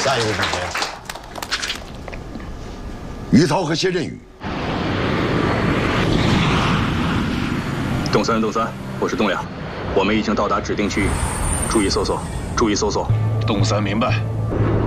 下一个是谁？于涛和谢振宇。 洞三，我是东亮，我们已经到达指定区域，注意搜索，注意搜索。 洞三明白。